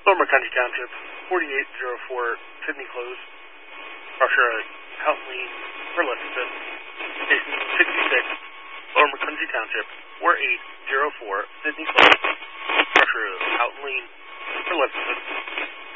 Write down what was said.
Lower McKenzie Township, 4804 Sydney Close. Pressure out and lean for Lexington. Station 66, Lower McKenzie Township, 4804 Sydney Close. Pressure out and lean for Lexington.